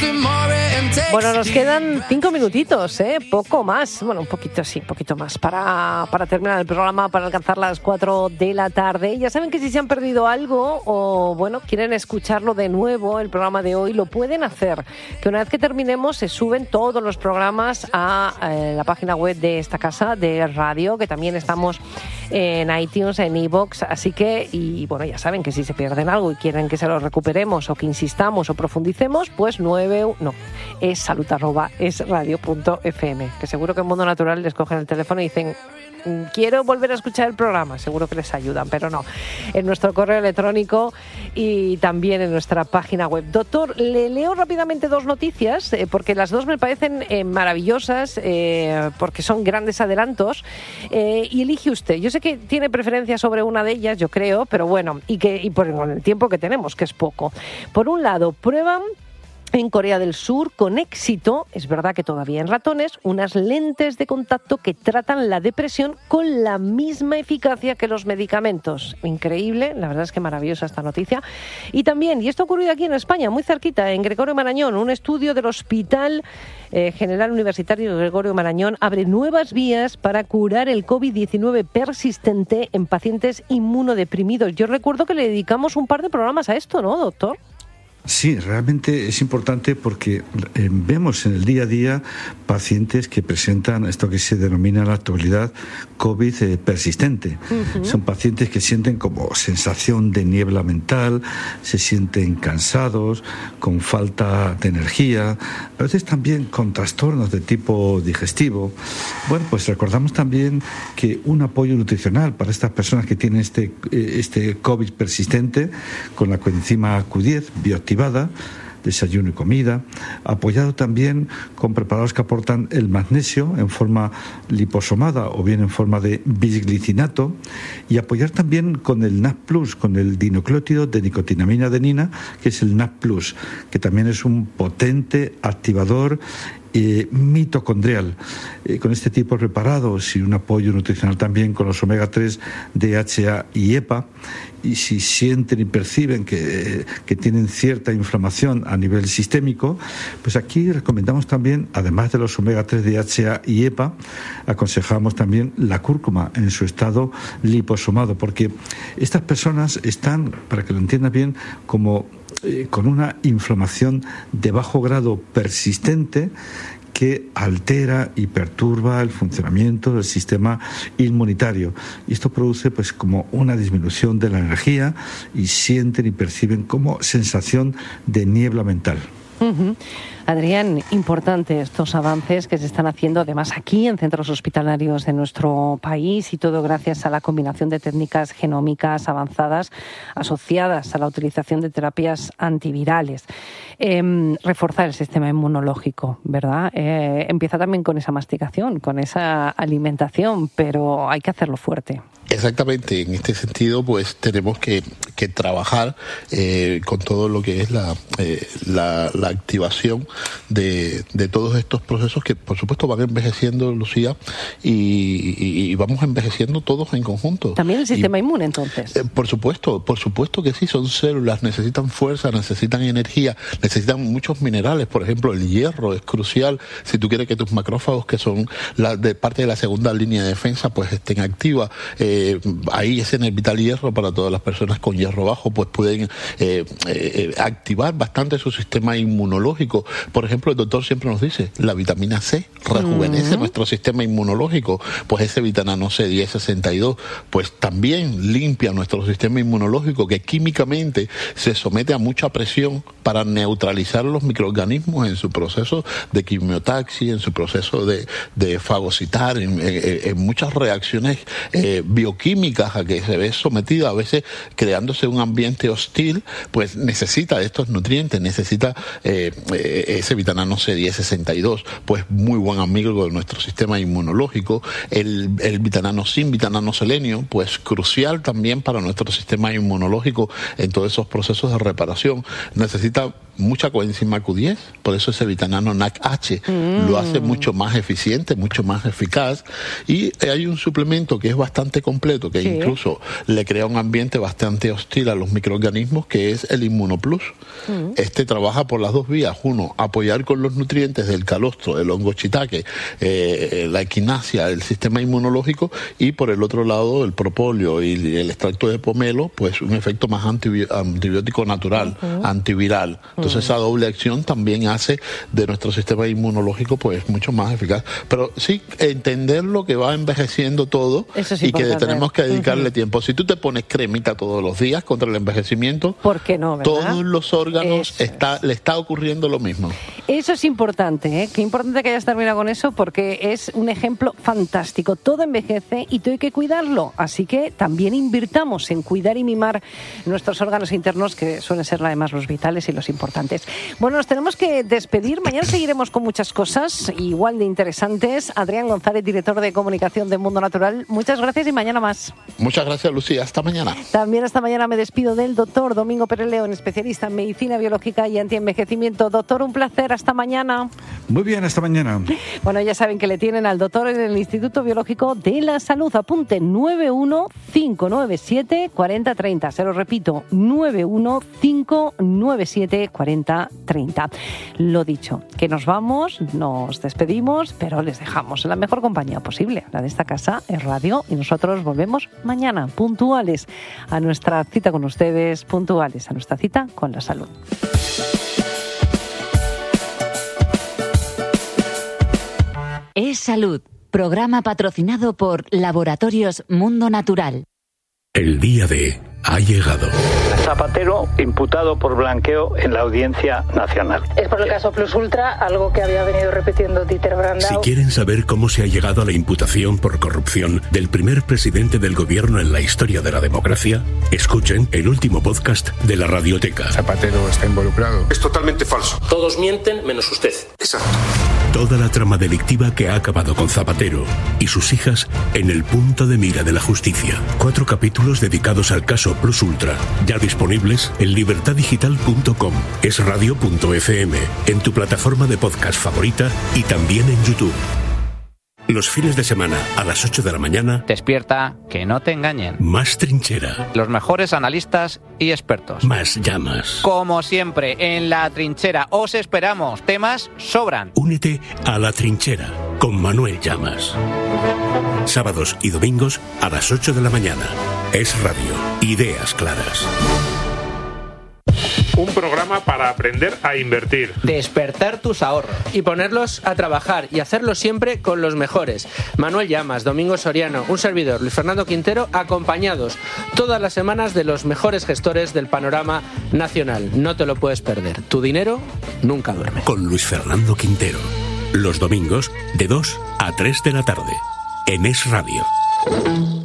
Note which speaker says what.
Speaker 1: Bueno, nos quedan 5 minutitos, poco más, bueno, un poquito más para terminar el programa, para alcanzar las 4 de la tarde. Ya saben que si se han perdido algo o, bueno, quieren escucharlo de nuevo, el programa de hoy, lo pueden hacer. Que una vez que terminemos se suben todos los programas a la página web de esta casa de radio, que también estamos en iTunes, en iVoox, así que, y bueno, ya saben que si se pierden algo y quieren que se lo recuperemos o que insistamos o profundicemos, pues es salud@esradio.fm, que seguro que en Mundo Natural les cogen el teléfono y dicen: quiero volver a escuchar el programa. Seguro que les ayudan, pero no. En nuestro correo electrónico y también en nuestra página web. Doctor, le leo rápidamente 2 noticias, porque las 2 me parecen maravillosas, porque son grandes adelantos, y elige usted. Yo sé que tiene preferencia sobre una de ellas, yo creo, pero bueno, y por el tiempo que tenemos, que es poco. Por un lado, prueban en Corea del Sur, con éxito, es verdad que todavía en ratones, unas lentes de contacto que tratan la depresión con la misma eficacia que los medicamentos. Increíble, la verdad es que maravillosa esta noticia. Y también, y esto ha ocurrido aquí en España, muy cerquita, en Gregorio Marañón, un estudio del Hospital General Universitario de Gregorio Marañón abre nuevas vías para curar el COVID-19 persistente en pacientes inmunodeprimidos. Yo recuerdo que le dedicamos un par de programas a esto, ¿no, doctor?
Speaker 2: Sí, realmente es importante porque vemos en el día a día pacientes que presentan esto que se denomina en la actualidad COVID persistente. Uh-huh. Son pacientes que sienten como sensación de niebla mental, se sienten cansados, con falta de energía, a veces también con trastornos de tipo digestivo. Bueno, pues recordamos también que un apoyo nutricional para estas personas que tienen este COVID persistente con la coenzima Q10 bioactivada, desayuno y comida, apoyado también con preparados que aportan el magnesio en forma liposomada o bien en forma de bisglicinato, y apoyar también con el NAD+, con el dinucleótido de nicotinamina adenina, que es el NAD+, que también es un potente activador mitocondrial. Con este tipo de preparados y un apoyo nutricional también con los omega 3, DHA y EPA, y si sienten y perciben que tienen cierta inflamación a nivel sistémico, pues aquí recomendamos también, además de los omega 3, DHA y EPA, aconsejamos también la cúrcuma en su estado liposomado, porque estas personas están, para que lo entiendan bien, como con una inflamación de bajo grado persistente que altera y perturba el funcionamiento del sistema inmunitario. Y esto produce pues como una disminución de la energía y sienten y perciben como sensación de niebla mental.
Speaker 1: Uh-huh. Adrián, importante estos avances que se están haciendo además aquí en centros hospitalarios de nuestro país, y todo gracias a la combinación de técnicas genómicas avanzadas asociadas a la utilización de terapias antivirales. Reforzar el sistema inmunológico, ¿verdad? Empieza también con esa masticación, con esa alimentación, pero hay que hacerlo fuerte.
Speaker 3: Exactamente, en este sentido pues tenemos que trabajar con todo lo que es la activación de todos estos procesos que por supuesto van envejeciendo, Lucía, y vamos envejeciendo todos en conjunto.
Speaker 1: También el sistema inmune, entonces.
Speaker 3: Por supuesto que sí, son células, necesitan fuerza, necesitan energía, necesitan muchos minerales. Por ejemplo, el hierro es crucial si tú quieres que tus macrófagos, que son de parte de la segunda línea de defensa, pues estén activas. Ahí es en el vital hierro para todas las personas con hierro bajo, pues pueden activar bastante su sistema inmunológico. Por ejemplo, el doctor siempre nos dice, la vitamina C rejuvenece nuestro sistema inmunológico, pues ese vitamina C 1062 pues también limpia nuestro sistema inmunológico, que químicamente se somete a mucha presión para neutralizar los microorganismos en su proceso de quimiotaxis, en su proceso de fagocitar, en muchas reacciones bioquímicas a que se ve sometida, a veces creándose un ambiente hostil, pues necesita de estos nutrientes, necesita ese vitamina C 1062, pues muy buen amigo de nuestro sistema inmunológico. El vitamina zinc, vitamina selenio, pues crucial también para nuestro sistema inmunológico en todos esos procesos de reparación. Necesita mucha coenzima Q10, por eso ese vitamina NAC-H lo hace mucho más eficiente, mucho más eficaz. Y hay un suplemento que es bastante completo, que incluso le crea un ambiente bastante hostil a los microorganismos, que es el Inmunoplus. Este trabaja por las dos vías. Uno, apoyar con los nutrientes del calostro, del hongo shiitake, la equinacia, el sistema inmunológico, y por el otro lado el propóleo y el extracto de pomelo, pues un efecto más antibiótico natural, antiviral. Entonces esa doble acción también hace de nuestro sistema inmunológico pues mucho más eficaz. Pero sí, entender lo que va envejeciendo todo y que tenemos que dedicarle tiempo. Si tú te pones cremita todos los días contra el envejecimiento,
Speaker 1: ¿por qué no, verdad?
Speaker 3: Todos los órganos le está ocurriendo lo mismo.
Speaker 1: Eso es importante, ¿eh? Qué importante que hayas terminado con eso, porque es un ejemplo fantástico. Todo envejece y todo hay que cuidarlo. Así que también invirtamos en cuidar y mimar nuestros órganos internos, que suelen ser además los vitales y los importantes. Bueno, nos tenemos que despedir. Mañana seguiremos con muchas cosas igual de interesantes. Adrián González, director de comunicación de Mundo Natural, muchas gracias y mañana más.
Speaker 3: Muchas gracias, Lucía. Hasta mañana.
Speaker 1: También hasta mañana me despido del doctor Domingo Pérez León, especialista en medicina biológica y antienvejecimiento. Doctor, un placer. Hasta mañana.
Speaker 2: Muy bien, hasta mañana.
Speaker 1: Bueno, ya saben que le tienen al doctor en el Instituto Biológico de la Salud. Apunte 915974030. Se lo repito, 915974030. Lo dicho, que nos vamos, nos despedimos, pero les dejamos en la mejor compañía posible. La de esta casa es radio y nosotros volvemos mañana, puntuales a nuestra cita con ustedes, puntuales a nuestra cita con la salud.
Speaker 4: Es Salud, programa patrocinado por Laboratorios Mundo Natural.
Speaker 5: El día D ha llegado.
Speaker 6: Zapatero imputado por blanqueo en la Audiencia Nacional.
Speaker 7: Es por el caso Plus Ultra, algo que había venido repitiendo Dieter Brandau.
Speaker 5: Si quieren saber cómo se ha llegado a la imputación por corrupción del primer presidente del gobierno en la historia de la democracia, escuchen el último podcast de la Radioteca.
Speaker 8: Zapatero está involucrado.
Speaker 9: Es totalmente falso.
Speaker 10: Todos mienten menos usted.
Speaker 9: Exacto.
Speaker 5: Toda la trama delictiva que ha acabado con Zapatero y sus hijas en el punto de mira de la justicia. 4 capítulos dedicados al caso Plus Ultra, ya disponibles en libertadigital.com, esradio.fm, en tu plataforma de podcast favorita y también en YouTube. Los fines de semana, a las 8 de la mañana...
Speaker 11: Despierta, que no te engañen.
Speaker 5: Más trinchera.
Speaker 11: Los mejores analistas y expertos.
Speaker 5: Más llamas.
Speaker 11: Como siempre, en La Trinchera. Os esperamos. Temas sobran.
Speaker 5: Únete a La Trinchera con Manuel Llamas. Sábados y domingos a las 8 de la mañana. Es Radio. Ideas claras.
Speaker 12: Un programa para aprender a invertir.
Speaker 13: Despertar tus ahorros. Y ponerlos a trabajar y hacerlo siempre con los mejores. Manuel Llamas, Domingo Soriano, un servidor, Luis Fernando Quintero, acompañados todas las semanas de los mejores gestores del panorama nacional. No te lo puedes perder. Tu dinero nunca duerme.
Speaker 5: Con Luis Fernando Quintero. Los domingos de 2 a 3 de la tarde. En Es Radio.